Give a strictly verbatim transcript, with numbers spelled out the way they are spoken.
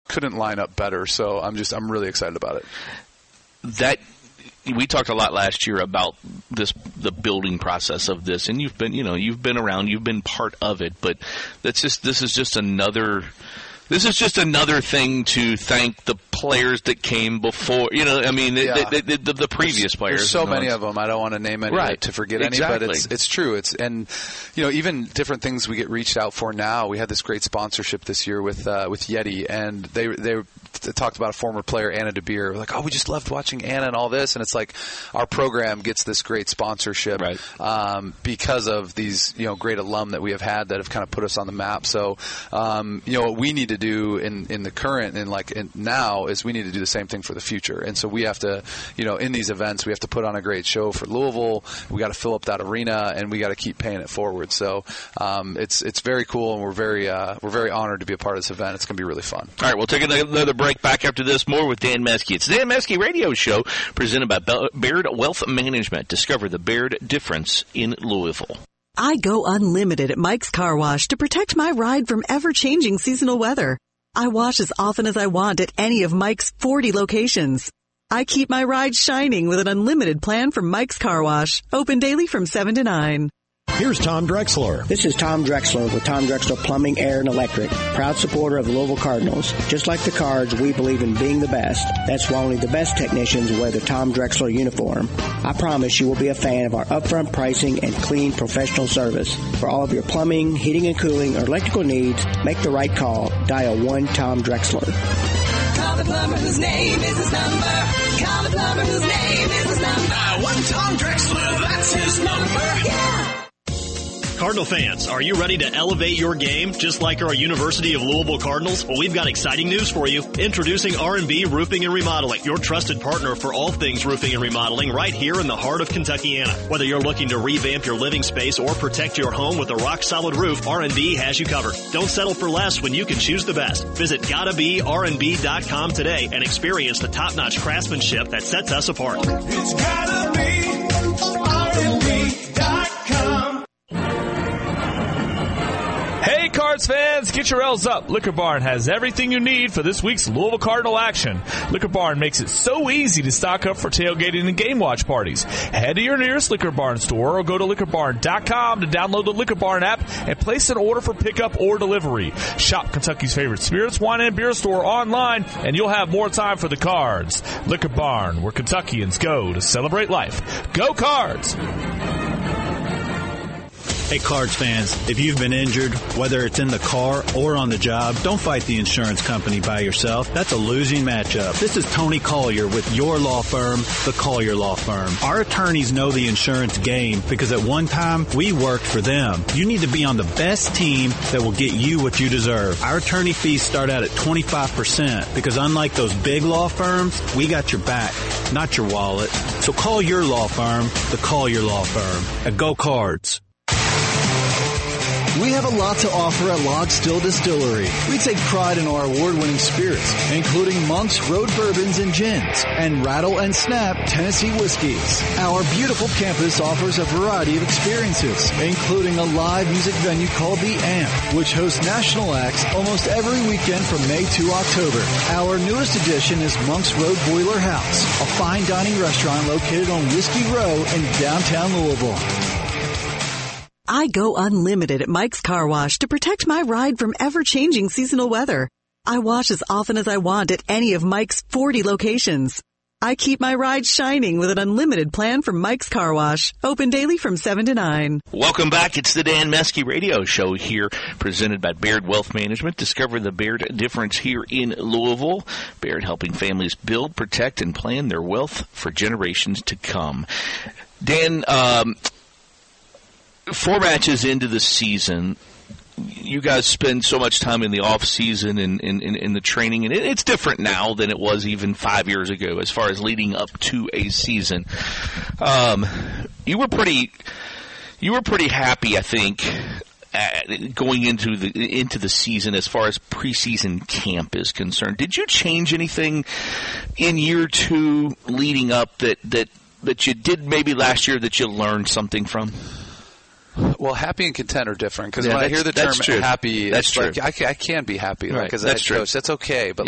couldn't line up better. So I'm just I'm really excited about it. That we talked a lot last year about this, the building process of this, and you've been, you know, you've been around, you've been part of it. But that's just this is just another. This is just another thing to thank the players that came before. You know, I mean, yeah. the, the, the, the previous there's, players. There's so many of them. I don't want to name any right. to forget exactly. any, but it's it's true. It's and you know, even different things we get reached out for now. We had this great sponsorship this year with uh, with Yeti, and they they talked about a former player, Anna DeBeer. Like, oh, we just loved watching Anna and all this, and it's like our program gets this great sponsorship right. um, because of these you know great alum that we have had that have kind of put us on the map. So um, you know, what we need to do in in the current and like in now is we need to do the same thing for the future. And so we have to, you know, in these events, we have to put on a great show for Louisville. We got to fill up that arena, and we got to keep paying it forward. So um, it's it's very cool, and we're very uh, we're very honored to be a part of this event. It's going to be really fun. All right, we'll take another break. Back after this, more with Dan Meske. It's the Dan Meske Radio Show presented by Baird Wealth Management. Discover the Baird difference in Louisville. I go unlimited at Mike's Car Wash to protect my ride from ever-changing seasonal weather. I wash as often as I want at any of Mike's forty locations. I keep my ride shining with an unlimited plan from Mike's Car Wash, open daily from seven to nine. Here's Tom Drexler. This is Tom Drexler with Tom Drexler Plumbing, Air, and Electric. Proud supporter of the Louisville Cardinals. Just like the Cards, we believe in being the best. That's why only the best technicians wear the Tom Drexler uniform. I promise you will be a fan of our upfront pricing and clean professional service. For all of your plumbing, heating and cooling, or electrical needs, make the right call. Dial one Tom Drexler. Call the plumber whose name is his number. Call the plumber whose name is his number. Dial one Tom Drexler, that's his number. Yeah. Cardinal fans, are you ready to elevate your game just like our University of Louisville Cardinals? Well, we've got exciting news for you. Introducing R and B Roofing and Remodeling, your trusted partner for all things roofing and remodeling right here in the heart of Kentuckiana. Whether you're looking to revamp your living space or protect your home with a rock-solid roof, R and B has you covered. Don't settle for less when you can choose the best. Visit gotta be R and B dot com today and experience the top-notch craftsmanship that sets us apart. It's gotta be R and B dot com. Hey, Cards fans, get your L's up. Liquor Barn has everything you need for this week's Louisville Cardinal action. Liquor Barn makes it so easy to stock up for tailgating and game watch parties. Head to your nearest Liquor Barn store or go to liquor barn dot com to download the Liquor Barn app and place an order for pickup or delivery. Shop Kentucky's favorite spirits, wine, and beer store online, and you'll have more time for the Cards. Liquor Barn, where Kentuckians go to celebrate life. Go Cards! Hey, Cards fans, if you've been injured, whether it's in the car or on the job, don't fight the insurance company by yourself. That's a losing matchup. This is Tony Collier with your law firm, the Collier Law Firm. Our attorneys know the insurance game because at one time, we worked for them. You need to be on the best team that will get you what you deserve. Our attorney fees start out at twenty-five percent because unlike those big law firms, we got your back, not your wallet. So call your law firm, the Collier Law Firm, and go Cards. We have a lot to offer at Log Still Distillery. We take pride in our award-winning spirits, including Monk's Road Bourbons and Gins, and Rattle and Snap Tennessee Whiskies. Our beautiful campus offers a variety of experiences, including a live music venue called The Amp, which hosts national acts almost every weekend from May to October. Our newest addition is Monk's Road Boiler House, a fine dining restaurant located on Whiskey Row in downtown Louisville. I go unlimited at Mike's Car Wash to protect my ride from ever-changing seasonal weather. I wash as often as I want at any of Mike's forty locations. I keep my ride shining with an unlimited plan from Mike's Car Wash, open daily from seven to nine. Welcome back. It's the Dan Meske Radio Show here, presented by Baird Wealth Management. Discover the Baird difference here in Louisville. Baird helping families build, protect, and plan their wealth for generations to come. Dan, um... four matches into the season, you guys spend so much time in the off season and in, in, in the training, and it, it's different now than it was even five years ago as far as leading up to a season. Um, you were pretty, you were pretty happy, I think, at going into the into the season as far as preseason camp is concerned. Did you change anything in year two leading up that that that you did maybe last year that you learned something from? Well, happy and content are different because yeah, when I hear the term true. happy, that's it's true. like I can, I can be happy because right. as a coach, that's okay. But